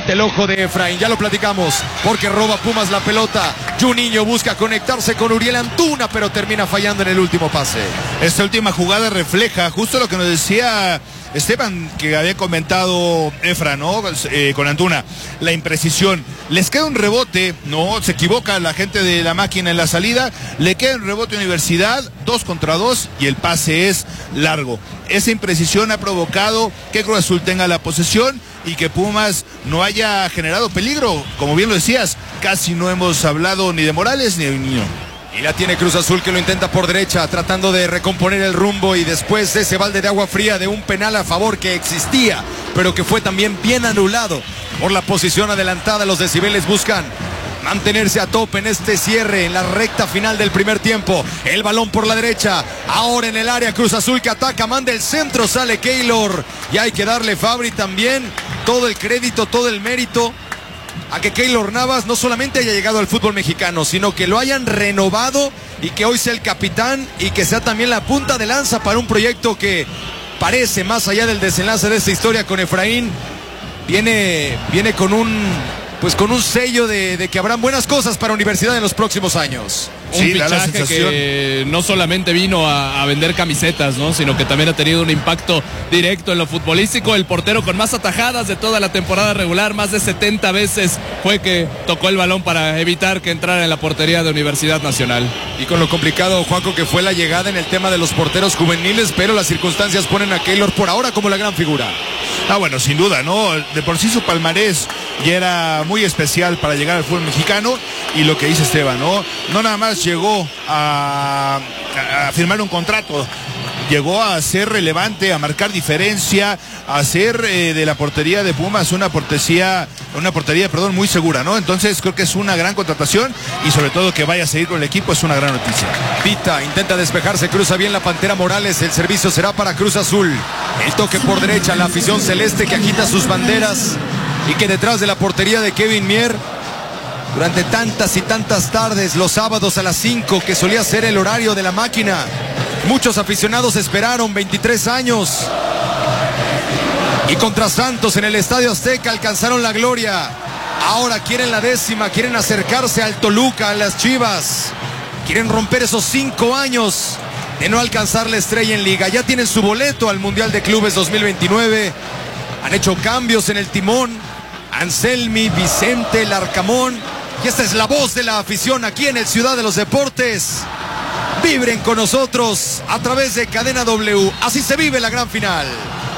ante el ojo de Efraín. Ya lo platicamos, porque roba Pumas la pelota. Juninho busca conectarse con Uriel Antuna, pero termina fallando en el último pase. Esta última jugada refleja justo lo que nos decía Esteban, que había comentado Efra, ¿no? Con Antuna, la imprecisión. Les queda un rebote, ¿no? Se equivoca la gente de la máquina en la salida, le queda un rebote a Universidad, 2 contra 2, y el pase es largo. Esa imprecisión ha provocado que Cruz Azul tenga la posesión y que Pumas no haya generado peligro. Como bien lo decías, casi no hemos hablado ni de Morales ni de Niño. Y la tiene Cruz Azul, que lo intenta por derecha, tratando de recomponer el rumbo, y después de ese balde de agua fría de un penal a favor que existía, pero que fue también bien anulado por la posición adelantada. Los decibeles buscan mantenerse a tope en este cierre, en la recta final del primer tiempo. El balón por la derecha, ahora en el área Cruz Azul, que ataca, manda el centro, sale Keylor, y hay que darle, Fabri, también todo el crédito, todo el mérito a que Keylor Navas no solamente haya llegado al fútbol mexicano, sino que lo hayan renovado y que hoy sea el capitán y que sea también la punta de lanza para un proyecto que parece, más allá del desenlace de esta historia con Efraín, viene con un sello de que habrán buenas cosas para Universidad en los próximos años. Un fichaje que no solamente vino a vender camisetas, ¿no? Sino que también ha tenido un impacto directo en lo futbolístico. El portero con más atajadas de toda la temporada regular, más de 70 veces fue que tocó el balón para evitar que entrara en la portería de Universidad Nacional. Y con lo complicado, Juanjo, que fue la llegada en el tema de los porteros juveniles, pero las circunstancias ponen a Keylor por ahora como la gran figura. Bueno, sin duda, ¿no? De por sí su palmarés ya era muy especial para llegar al fútbol mexicano, y lo que dice Esteban, ¿no? No nada más llegó a firmar un contrato, llegó a ser relevante, a marcar diferencia, a hacer de la portería de Pumas una portería, muy segura, ¿no? Entonces creo que es una gran contratación, y sobre todo que vaya a seguir con el equipo es una gran noticia. Pita, intenta despejarse, cruza bien la Pantera Morales, el servicio será para Cruz Azul. El toque por derecha, la afición celeste que agita sus banderas, y que detrás de la portería de Kevin Mier, durante tantas y tantas tardes, los sábados a las 5, que solía ser el horario de la máquina, muchos aficionados esperaron 23 años. Y contra Santos en el Estadio Azteca alcanzaron la gloria. Ahora quieren la 10ª, quieren acercarse al Toluca, a las Chivas. Quieren romper esos 5 años de no alcanzar la estrella en Liga. Ya tienen su boleto al Mundial de Clubes 2029. Han hecho cambios en el timón. Anselmi, Vicente, Larcamón. Y esta es la voz de la afición aquí en el Ciudad de los Deportes. Vibren con nosotros a través de Cadena W. Así se vive la gran final.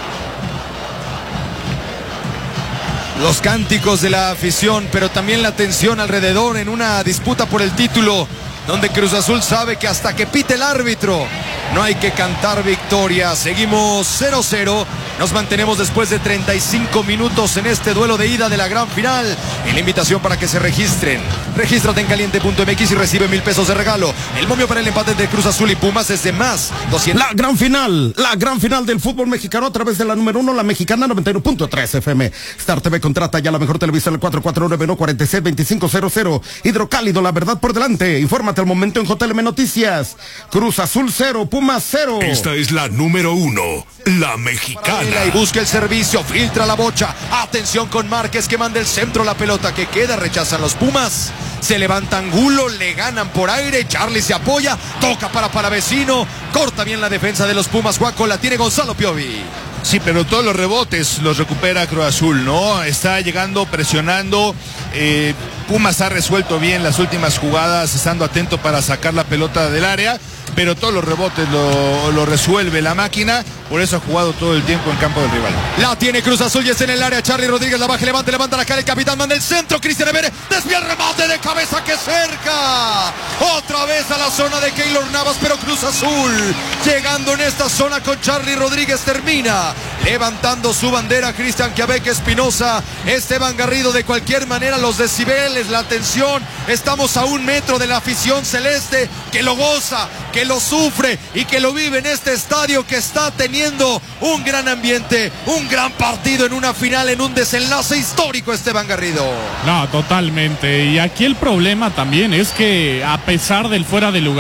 Los cánticos de la afición, pero también la tensión alrededor en una disputa por el título, donde Cruz Azul sabe que hasta que pite el árbitro no hay que cantar victoria. Seguimos 0-0. Nos mantenemos después de 35 minutos en este duelo de ida de la gran final. Y la invitación para que se registren. Regístrate en caliente.mx y recibe 1,000 pesos de regalo. El momio para el empate de Cruz Azul y Pumas es de más 200. La gran final del fútbol mexicano a través de la número 1, la mexicana 91.3 FM. Star TV contrata ya la mejor televisión al 449-462500. Hidrocálido, la verdad por delante. Infórmate al momento en JLM Noticias. Cruz Azul 0, Pumas 0. Esta es la número 1, la mexicana. Y busca el servicio, filtra la bocha. Atención con Márquez, que manda el centro, la pelota que queda, rechazan los Pumas. Se levanta Angulo, le ganan por aire, Charlie se apoya, toca para Palavecino, corta bien la defensa de los Pumas. Juaco, la tiene Gonzalo Piovi. Sí, pero todos los rebotes los recupera Cruz Azul, ¿no? Está llegando, presionando. Pumas ha resuelto bien las últimas jugadas, estando atento para sacar la pelota del área, pero todos los rebotes lo resuelve la máquina. Por eso ha jugado todo el tiempo en campo del rival. La tiene Cruz Azul y está en el área. Charlie Rodríguez la baja, levanta la cara el capitán, manda el centro. Cristian Evere desvía el remate de cabeza, que cerca. Otra vez a la zona de Keylor Navas, pero Cruz Azul llegando en esta zona con Charlie Rodríguez termina levantando su bandera. Cristian Quiabeque Espinosa, Esteban Garrido. De cualquier manera, los decibeles, la tensión, estamos a 1 metro de la afición celeste que lo goza, que lo sufre y que lo vive en este estadio que está teniendo un gran ambiente, un gran partido en una final, en un desenlace histórico, Esteban Garrido. No, totalmente. Y aquí el problema también es que, a pesar del fuera de lugar,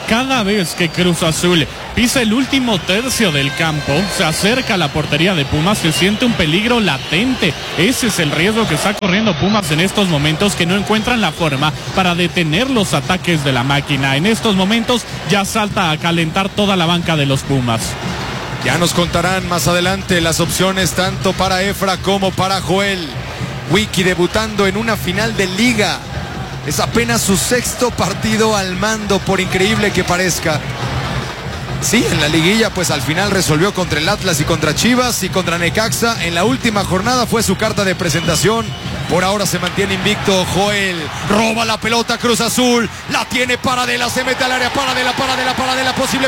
Cada vez que Cruz Azul pisa el último tercio del campo, se acerca a la portería de Pumas, se siente un peligro latente. Ese es el riesgo que está corriendo Pumas en estos momentos, que no encuentran la forma para detener los ataques de la máquina. En estos momentos ya salta a calentar toda la banca de los Pumas. Ya nos contarán más adelante las opciones tanto para Efra como para Joel. Wiki debutando en una final de liga. Es apenas su 6º partido al mando, por increíble que parezca. Sí, en la liguilla pues al final resolvió contra el Atlas y contra Chivas y contra Necaxa. En la última jornada fue su carta de presentación. Por ahora se mantiene invicto Joel. Roba la pelota Cruz Azul. La tiene Paradela, se mete al área. Paradela. Posible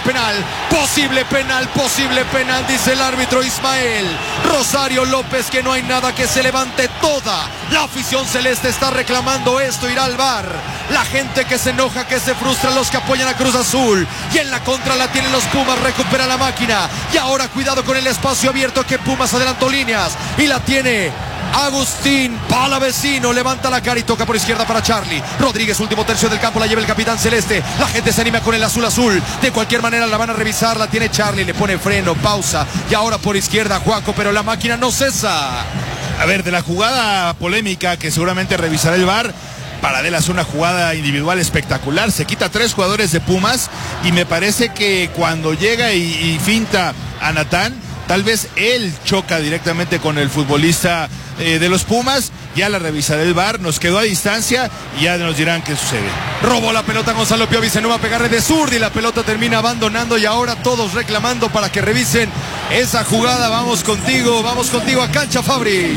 penal, dice el árbitro Ismael Rosario López, que no hay nada, que se levante toda la afición celeste. Está reclamando esto, irá al VAR. La gente que se enoja, que se frustra, los que apoyan a Cruz Azul. Y en la contra la tienen los Pumas, recupera la máquina. Y ahora cuidado con el espacio abierto, que Pumas adelantó líneas. Y la tiene Agustín Palavecino, levanta la cara y toca por izquierda para Charlie Rodríguez. Último tercio del campo, la lleva el capitán celeste. La gente se anima con el azul. De cualquier manera la van a revisar, la tiene Charlie, le pone freno, pausa. Y ahora por izquierda Juaco, pero la máquina no cesa. A ver, de la jugada polémica que seguramente revisará el VAR, Paradela hace una jugada individual espectacular, se quita 3 jugadores de Pumas y me parece que cuando llega y finta a Natán, tal vez él choca directamente con el futbolista de los Pumas. Ya la revisará el VAR, nos quedó a distancia y ya nos dirán qué sucede. Robó la pelota Gonzalo Piovi, se no va a pegarle de zurda y la pelota termina abandonando, y ahora todos reclamando para que revisen esa jugada. Vamos contigo a cancha, Fabri.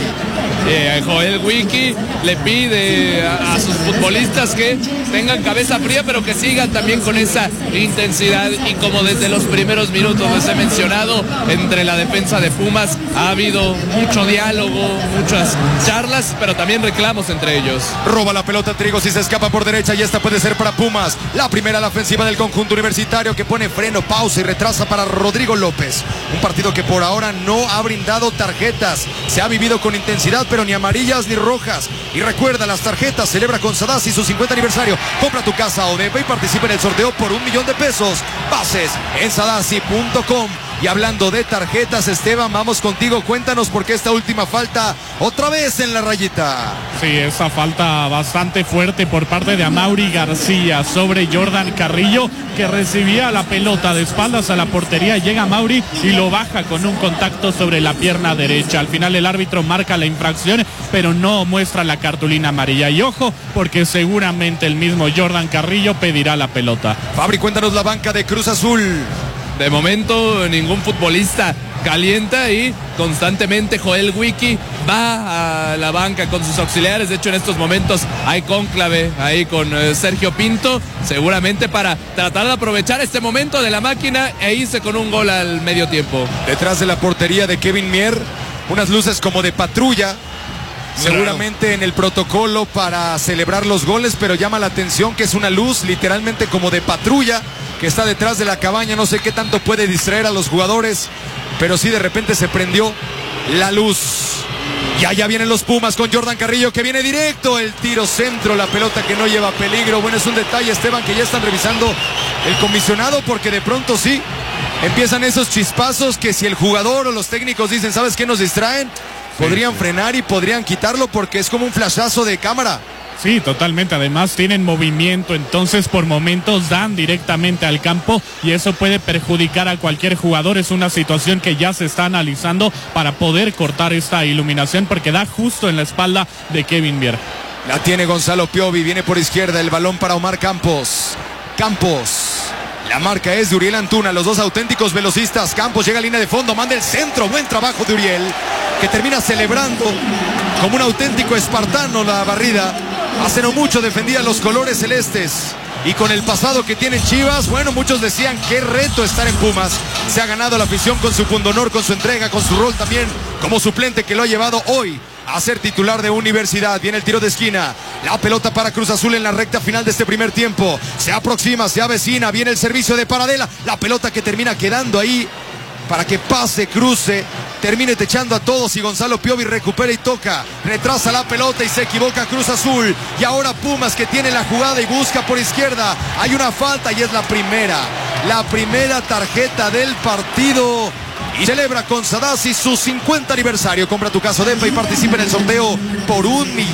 Joel Wiki le pide a sus futbolistas que tengan cabeza fría, pero que sigan también con esa intensidad. Y como desde los primeros minutos les he mencionado, entre la defensa de Pumas ha habido mucho diálogo, muchas charlas, pero también reclamos entre ellos. Roba la pelota Trigos y se escapa por derecha, y esta puede ser para Pumas. La primera a la ofensiva del conjunto universitario, que pone freno, pausa y retrasa para Rodrigo López. Un partido que por ahora no ha brindado tarjetas. Se ha vivido con intensidad, pero ni amarillas ni rojas. Y recuerda, las tarjetas celebra con Sadasi su 50 aniversario. Compra tu casa ODP y participa en el sorteo por $1,000,000. Bases en sadasi.com. Y hablando de tarjetas, Esteban, vamos contigo. Cuéntanos por qué esta última falta otra vez en la rayita. Sí, esa falta bastante fuerte por parte de Amaury García sobre Jordan Carrillo, que recibía la pelota de espaldas a la portería. Llega Amaury y lo baja con un contacto sobre la pierna derecha. Al final el árbitro marca la infracción, pero no muestra la cartulina amarilla. Y ojo, porque seguramente el mismo Jordan Carrillo pedirá la pelota. Fabri, cuéntanos la banca de Cruz Azul. De momento ningún futbolista calienta y constantemente Joel Wiki va a la banca con sus auxiliares. De hecho, en estos momentos hay cónclave ahí con Sergio Pinto, seguramente para tratar de aprovechar este momento de la máquina e irse con un gol al medio tiempo. Detrás de la portería de Kevin Mier, unas luces como de patrulla, seguramente en el protocolo para celebrar los goles, pero llama la atención que es una luz literalmente como de patrulla que está detrás de la cabaña. No sé qué tanto puede distraer a los jugadores, pero sí, de repente se prendió la luz. Y allá vienen los Pumas con Jordan Carrillo, que viene directo, el tiro centro, la pelota que no lleva peligro. Bueno, es un detalle, Esteban, que ya están revisando el comisionado, porque de pronto sí empiezan esos chispazos que si el jugador o los técnicos dicen, ¿sabes qué nos distraen? Podrían frenar y podrían quitarlo, porque es como un flashazo de cámara. Sí, totalmente. Además tienen movimiento, entonces por momentos dan directamente al campo y eso puede perjudicar a cualquier jugador. Es una situación que ya se está analizando para poder cortar esta iluminación, porque da justo en la espalda de Kevin Mier. La tiene Gonzalo Piovi, viene por izquierda, el balón para Omar Campos. La marca es de Uriel Antuna, los dos auténticos velocistas. Campos llega a línea de fondo, manda el centro, buen trabajo de Uriel, que termina celebrando como un auténtico espartano la barrida. Hace no mucho defendía los colores celestes, y con el pasado que tiene Chivas, bueno, muchos decían qué reto estar en Pumas. Se ha ganado la afición con su pundonor, con su entrega, con su rol también como suplente, que lo ha llevado hoy a ser titular de Universidad. Viene el tiro de esquina, la pelota para Cruz Azul en la recta final de este primer tiempo. Se aproxima, se avecina, viene el servicio de Paradela, la pelota que termina quedando ahí para que pase, cruce, termine techando a todos y Gonzalo Piovi recupera y toca, retrasa la pelota y se equivoca Cruz Azul. Y ahora Pumas, que tiene la jugada y busca por izquierda. Hay una falta y es la primera tarjeta del partido. Y celebra con Sadassi su 50 aniversario. Compra tu caso Depa y participa en el sorteo por $1 millón.